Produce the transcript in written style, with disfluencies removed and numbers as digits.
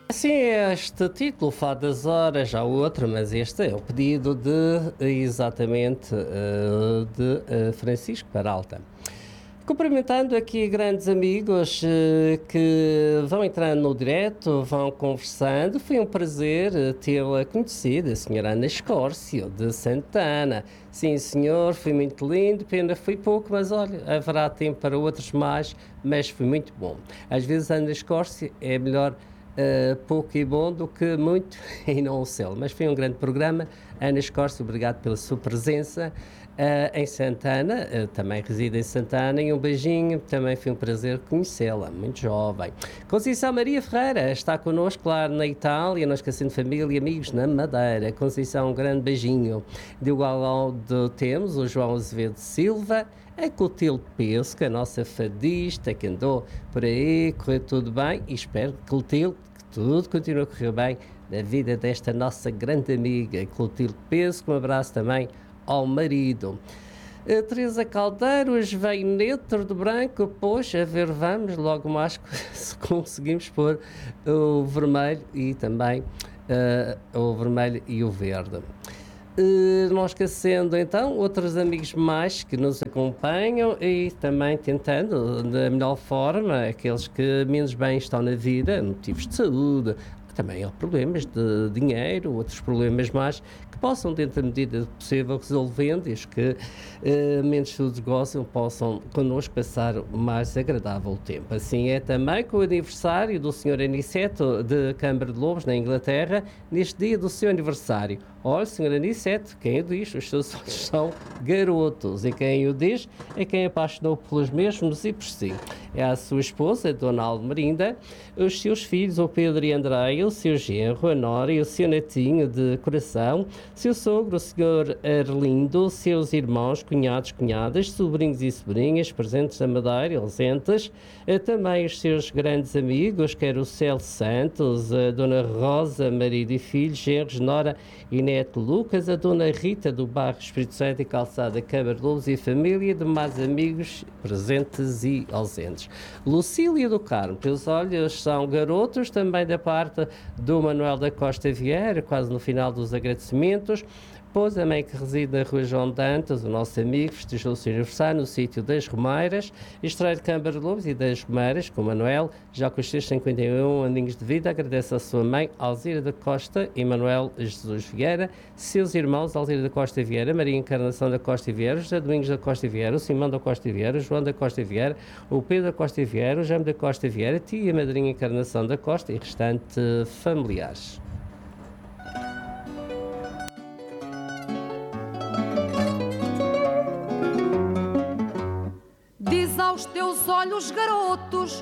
Sim, este título, Fado das Horas, há outro, mas este é o pedido de, exatamente, de Francisco Peralta. Cumprimentando aqui grandes amigos que vão entrando no direto, vão conversando. Foi um prazer tê-la conhecido, a senhora Ana Escórcio, de Santana. Sim, senhor, foi muito lindo, pena foi pouco, mas olha, haverá tempo para outros mais, mas foi muito bom. Às vezes, Ana Escórcio é melhor pouco e bom do que muito e não o céu. Mas foi um grande programa. Ana Escórcio, obrigado pela sua presença em Santana, também reside em Santana, e um beijinho, também foi um prazer conhecê-la, muito jovem. Conceição Maria Ferreira está connosco lá na Itália, nós Cassino Família e amigos na Madeira. Conceição, um grande beijinho. De igual lado temos o João Azevedo Silva, a Clotilde Pesca, a nossa fadista que andou por aí, correu tudo bem, e espero, Clotilde, que tudo continue a correr bem na vida desta nossa grande amiga Clotilde Pesca. Um abraço também ao marido. A Teresa Caldeiros vem neutro de branco, pois, a ver, vamos, logo mais se conseguimos pôr o vermelho e também o vermelho e o verde. Não esquecendo então outros amigos mais que nos acompanham e também tentando da melhor forma aqueles que menos bem estão na vida, motivos de saúde, também há problemas de dinheiro, outros problemas mais que possam, dentro da medida possível, resolvendo e os que menos saúde gozam possam connosco passar o mais agradável tempo. Assim é também com o aniversário do Sr. Aniceto de Câmara de Lobos, na Inglaterra, neste dia do seu aniversário. Olha, Sr. Aniceto, quem o diz? Os seus olhos são garotos, e quem o diz é quem apaixonou pelos mesmos e por si. É a sua esposa, Dona Almerinda, os seus filhos, o Pedro e Andréia, o seu genro, a Nora e o seu netinho de coração, seu sogro, o Sr. Arlindo, seus irmãos, cunhados, cunhadas, sobrinhos e sobrinhas, presentes da Madeira e ausentes, também os seus grandes amigos, quer o Celso Santos, a Dona Rosa, marido e filhos, genros, Nora e neto Lucas, a Dona Rita do bairro Espírito Santo e Calçada Câmara de Lobos e família, demais amigos presentes e ausentes. Lucília do Carmo, teus olhos são garotos, também da parte do Manuel da Costa Vieira, quase no final dos agradecimentos. Pois a mãe que reside na Rua João Dantas, o nosso amigo, festejou o seu aniversário no sítio das Romeiras, Estreia de Câmara de Lobos e das Romeiras, com o Manuel, já com os seus 51 aninhos de vida, agradece à sua mãe, Alzira da Costa e Manuel Jesus Vieira, seus irmãos, Alzira da Costa Vieira, Maria Encarnação da Costa Vieira, José Domingos da Costa Vieira, o Simão da Costa Vieira, o João da Costa Vieira, o Pedro da Costa Vieira, o Jaime da Costa Vieira, tia e madrinha Encarnação da Costa e restante familiares. Diz aos teus olhos garotos